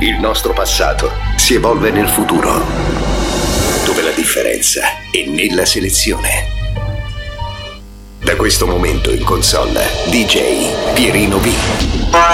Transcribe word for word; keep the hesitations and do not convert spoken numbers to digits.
Il nostro passato si evolve nel futuro, dove la differenza è nella selezione. Da questo momento in console, D J Pierino V.